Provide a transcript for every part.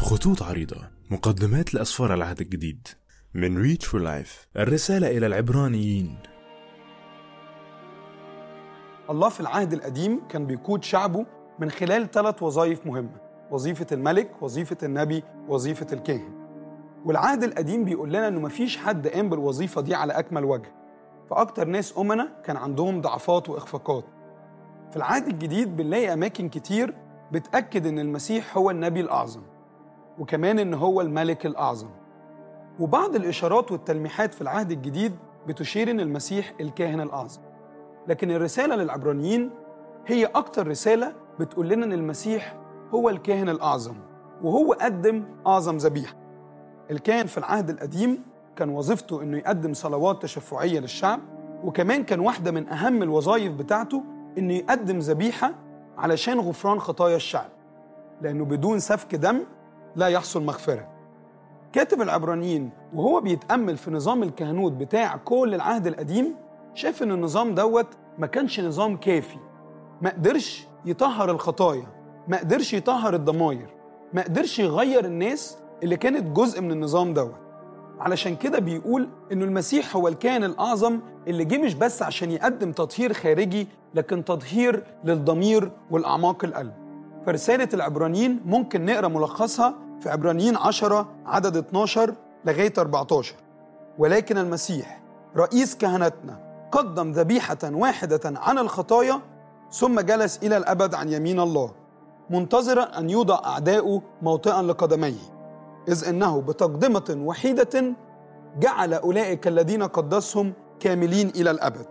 خطوط عريضة، مقدمات لأسفار العهد الجديد من Reach for Life. الرسالة إلى العبرانيين. الله في العهد القديم كان بيقود شعبه من خلال 3 وظائف مهمة: وظيفة الملك، وظيفة النبي، وظيفة الكاهن. والعهد القديم بيقول لنا إنه مفيش حد قام بالوظيفة دي على أكمل وجه، فأكتر ناس أمنا كان عندهم ضعفات وإخفاقات. في العهد الجديد بنلاقي أماكن كتير بتأكد إن المسيح هو النبي الأعظم، وكمان إن هو الملك الأعظم. وبعض الإشارات والتلميحات في العهد الجديد بتشير إن المسيح الكاهن الأعظم. لكن الرسالة للعبرانيين هي أكتر رسالة بتقول لنا إن المسيح هو الكاهن الأعظم، وهو قدم أعظم ذبيحة. الكاهن في العهد القديم كان وظيفته إنه يقدم صلوات تشفعية للشعب، وكمان كان واحدة من أهم الوظائف بتاعته إنه يقدم ذبيحة علشان غفران خطايا الشعب، لأنه بدون سفك دم لا يحصل مغفرة. كاتب العبرانيين وهو بيتأمل في نظام الكهنوت بتاع كل العهد القديم شاف إن النظام دوت ما كانش نظام كافي، ما قدرش يطهر الخطايا، ما قدرش يطهر الضماير، ما قدرش يغير الناس اللي كانت جزء من النظام دوت. علشان كده بيقول إنه المسيح هو الكاهن الأعظم اللي جه مش بس عشان يقدم تطهير خارجي، لكن تطهير للضمير والأعماق القلب. فرسالة العبرانيين ممكن نقرأ ملخصها في عبرانيين 10 عدد 12 لغاية 14. ولكن المسيح رئيس كهنتنا قدم ذبيحة واحدة عن الخطايا، ثم جلس إلى الأبد عن يمين الله، منتظرا أن يوضع أعداؤه موطئا لقدميه، إذ إنه بتقدمة وحيدة جعل أولئك الذين قدسهم كاملين إلى الأبد.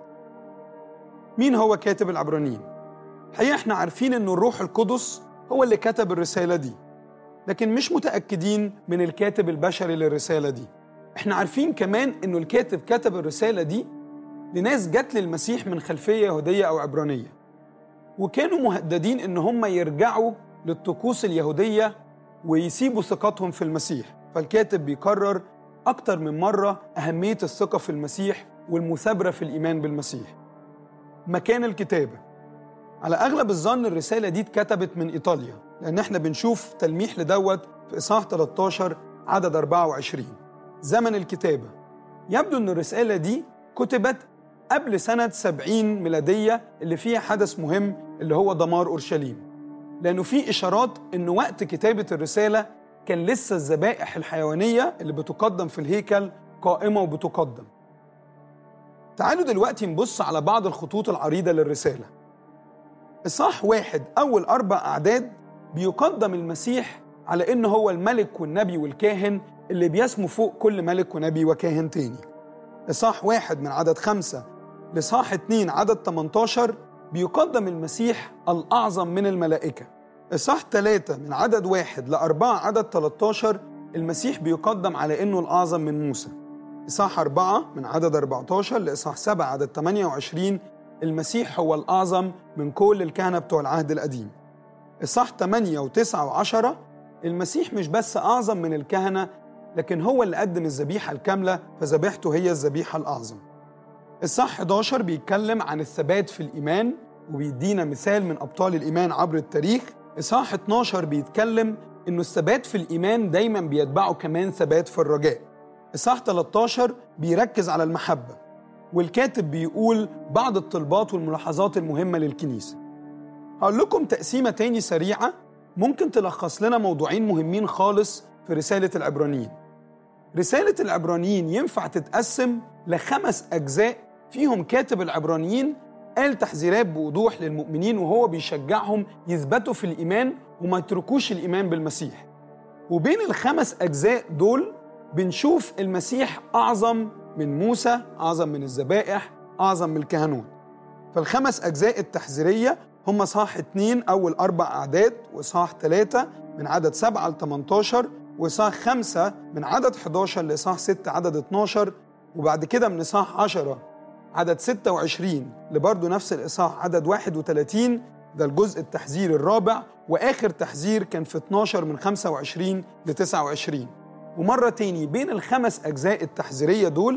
مين هو كاتب العبرانيين؟ الحقيقة احنا عارفين إنه الروح القدس هو اللي كتب الرسالة دي، لكن مش متأكدين من الكاتب البشري للرسالة دي. احنا عارفين كمان إنه الكاتب كتب الرسالة دي لناس جت للمسيح من خلفية يهودية أو عبرانية، وكانوا مهددين إن هم يرجعوا للطقوس اليهودية ويسيبوا ثقتهم في المسيح. فالكاتب بيكرر أكتر من مرة أهمية الثقة في المسيح والمثابرة في الإيمان بالمسيح. مكان الكتابة: على أغلب الظن الرسالة دي اتكتبت من إيطاليا، لأن احنا بنشوف تلميح لدوت في إصحاح 13 عدد 24. زمن الكتابة: يبدو أن الرسالة دي كتبت قبل سنة 70 ميلادية، اللي فيها حدث مهم اللي هو دمار أورشليم، لأنه في إشارات أنه وقت كتابة الرسالة كان لسه الذبائح الحيوانية اللي بتقدم في الهيكل قائمة وبتقدم. تعالوا دلوقتي نبص على بعض الخطوط العريضة للرسالة. إصحاح 1 أول 4 أعداد بيقدم المسيح على إنه هو الملك والنبي والكاهن اللي بيسمو فوق كل ملك ونبي وكاهن تاني. إصحاح 1 من عدد 5 لإصحاح 2 عدد 18 بيقدم المسيح الأعظم من الملائكة. إصحاح 3 من عدد 1 ل4 عدد 13 المسيح بيقدم على إنه الأعظم من موسى. إصحاح 4 من عدد 14 لإصحاح 7 عدد 28 المسيح هو الأعظم من كل الكهنة بتوع العهد القديم. إصحاح 8 و9 و10 المسيح مش بس أعظم من الكهنة، لكن هو اللي قدم الذبيحة الكاملة، فذبيحته هي الذبيحة الأعظم. إصحاح 11 بيتكلم عن الثبات في الإيمان وبيدينا مثال من أبطال الإيمان عبر التاريخ. إصحاح 12 بيتكلم إنه الثبات في الإيمان دايما بيتبعه كمان ثبات في الرجاء. إصحاح 13 بيركز على المحبة، والكاتب بيقول بعض الطلبات والملاحظات المهمة للكنيسة. هقول لكم تقسيمة تاني سريعة ممكن تلخص لنا موضوعين مهمين خالص في رسالة العبرانيين. رسالة العبرانيين ينفع تتقسم ل5 أجزاء فيهم كاتب العبرانيين قال تحذيرات بوضوح للمؤمنين، وهو بيشجعهم يثبتوا في الإيمان وما يتركوش الإيمان بالمسيح. وبين ال5 أجزاء دول بنشوف المسيح أعظم من موسى، أعظم من الذبائح، أعظم من الكهنوت. فال5 أجزاء التحذيرية هم إصحاح 2 أول 4 أعداد، وإصحاح 3 من عدد 7 ل18، وإصحاح 5 من عدد 11 لإصحاح 6 عدد 12، وبعد كده من إصحاح 10 عدد 26 لبرضه نفس الإصحاح عدد 31، ده الجزء التحذير الرابع، وآخر تحذير كان في 12 من 25 ل29. ومرة تاني بين ال5 أجزاء التحذيرية دول